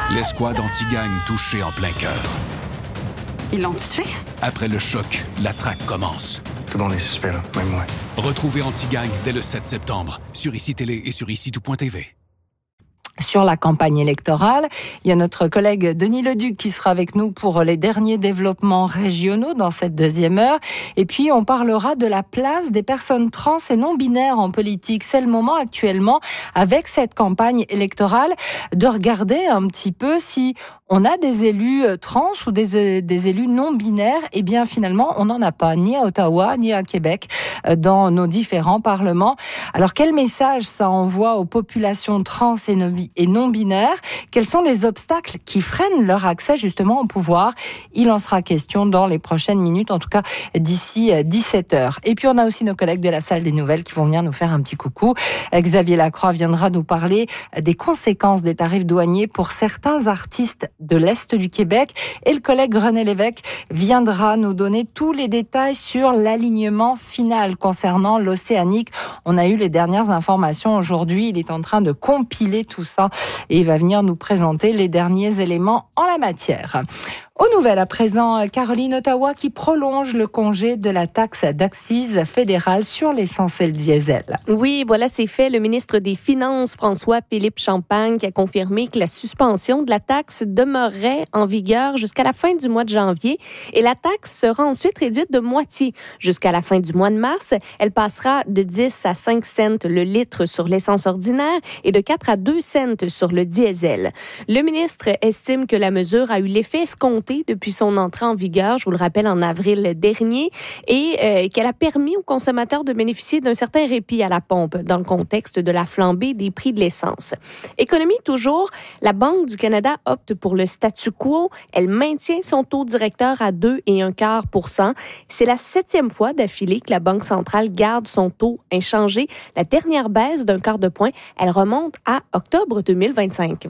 L'escouade anti-gang touchée en plein cœur. Ils l'ont tué? Après le choc, la traque commence. Tout le monde est suspect, là, même moi. Retrouvez Anti-Gang dès le 7 septembre sur ICI Télé et sur ICI-tout.tv. Sur la campagne électorale, il y a notre collègue Denis Leduc qui sera avec nous pour les derniers développements régionaux dans cette deuxième heure. Et puis, on parlera de la place des personnes trans et non-binaires en politique. C'est le moment actuellement, avec cette campagne électorale, de regarder un petit peu si on a des élus trans ou des élus non-binaires. Eh bien, finalement, on n'en a pas, ni à Ottawa, ni à Québec, dans nos différents parlements. Alors, quel message ça envoie aux populations trans et non-binaires? Quels sont les obstacles qui freinent leur accès justement au pouvoir? Il en sera question dans les prochaines minutes, en tout cas d'ici 17h. Et puis, on a aussi nos collègues de la salle des nouvelles qui vont venir nous faire un petit coucou. Xavier Lacroix viendra nous parler des conséquences des tarifs douaniers pour certains artistes de l'Est du Québec. Et le collègue René Lévesque viendra nous donner tous les détails sur l'alignement final concernant l'Océanique. On a eu les dernières informations aujourd'hui. Il est en train de compiler tout ça et il va venir nous présenter les derniers éléments en la matière. Aux nouvelles à présent, Caroline, Ottawa qui prolonge le congé de la taxe d'accise fédérale sur l'essence et le diesel. Oui, voilà, c'est fait. Le ministre des Finances, François-Philippe Champagne, qui a confirmé que la suspension de la taxe demeurerait en vigueur jusqu'à la fin du mois de janvier et la taxe sera ensuite réduite de moitié jusqu'à la fin du mois de mars. Elle passera de 10 à 5 cents le litre sur l'essence ordinaire et de 4 à 2 cents sur le diesel. Le ministre estime que la mesure a eu l'effet escompté depuis son entrée en vigueur, je vous le rappelle, en avril dernier, et qu'elle a permis aux consommateurs de bénéficier d'un certain répit à la pompe dans le contexte de la flambée des prix de l'essence. Économie toujours, la Banque du Canada opte pour le statu quo. Elle maintient son taux directeur à 2,25%. C'est la 7e fois d'affilée que la Banque centrale garde son taux inchangé. La dernière baisse d'un quart de point, elle remonte à octobre 2025.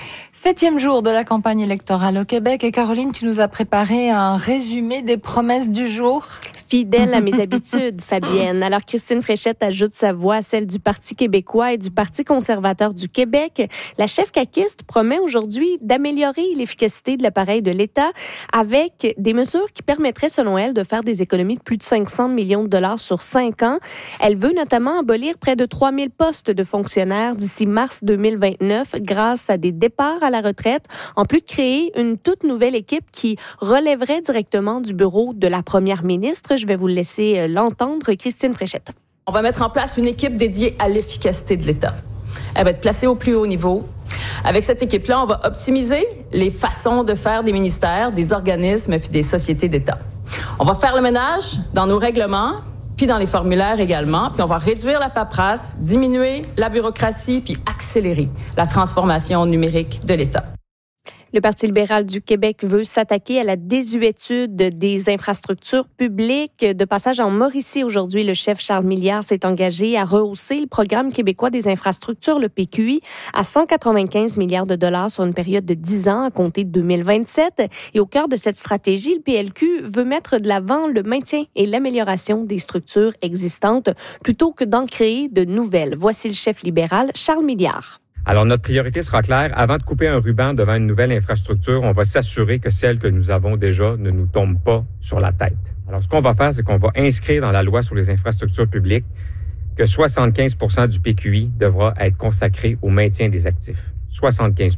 7e jour de la campagne électorale au Québec. Et Caroline, tu nous as préparé un résumé des promesses du jour. Fidèle à mes habitudes, Fabienne. Alors, Christine Fréchette ajoute sa voix à celle du Parti québécois et du Parti conservateur du Québec. La chef caquiste promet aujourd'hui d'améliorer l'efficacité de l'appareil de l'État avec des mesures qui permettraient, selon elle, de faire des économies de plus de 500 millions de dollars sur 5 ans. Elle veut notamment abolir près de 3000 postes de fonctionnaires d'ici mars 2029 grâce à des départs à la retraite, en plus de créer une toute nouvelle équipe qui relèverait directement du bureau de la première ministre. Je vais vous laisser l'entendre, Christine Fréchette. On va mettre en place une équipe dédiée à l'efficacité de l'État. Elle va être placée au plus haut niveau. Avec cette équipe-là, on va optimiser les façons de faire des ministères, des organismes puis des sociétés d'État. On va faire le ménage dans nos règlements puis dans les formulaires également, puis on va réduire la paperasse, diminuer la bureaucratie puis accélérer la transformation numérique de l'État. Le Parti libéral du Québec veut s'attaquer à la désuétude des infrastructures publiques. De passage en Mauricie aujourd'hui, le chef Charles Milliard s'est engagé à rehausser le programme québécois des infrastructures, le PQI, à 195 milliards de dollars sur une période de 10 ans à compter de 2027. Et au cœur de cette stratégie, le PLQ veut mettre de l'avant le maintien et l'amélioration des structures existantes plutôt que d'en créer de nouvelles. Voici le chef libéral, Charles Milliard. Alors, notre priorité sera claire. Avant de couper un ruban devant une nouvelle infrastructure, on va s'assurer que celle que nous avons déjà ne nous tombe pas sur la tête. Alors, ce qu'on va faire, c'est qu'on va inscrire dans la loi sur les infrastructures publiques que 75% du PQI devra être consacré au maintien des actifs. 75%.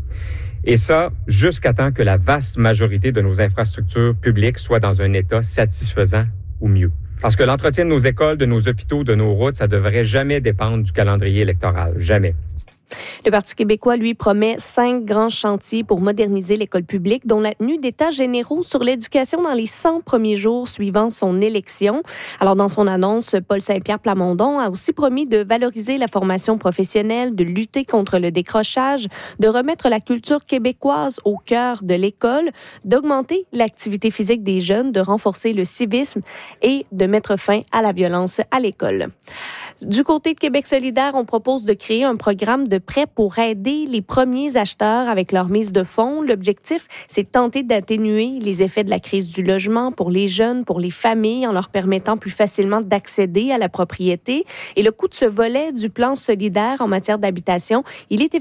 Et ça, jusqu'à temps que la vaste majorité de nos infrastructures publiques soient dans un état satisfaisant ou mieux. Parce que l'entretien de nos écoles, de nos hôpitaux, de nos routes, ça devrait jamais dépendre du calendrier électoral. Jamais. Le Parti québécois, lui, promet 5 grands chantiers pour moderniser l'école publique, dont la tenue d'états généraux sur l'éducation dans les 100 premiers jours suivant son élection. Alors, dans son annonce, Paul Saint-Pierre Plamondon a aussi promis de valoriser la formation professionnelle, de lutter contre le décrochage, de remettre la culture québécoise au cœur de l'école, d'augmenter l'activité physique des jeunes, de renforcer le civisme et de mettre fin à la violence à l'école. Du côté de Québec solidaire, on propose de créer un programme de prêt pour aider les premiers acheteurs avec leur mise de fonds. L'objectif, c'est de tenter d'atténuer les effets de la crise du logement pour les jeunes, pour les familles, en leur permettant plus facilement d'accéder à la propriété. Et le coût de ce volet du plan solidaire en matière d'habitation, il est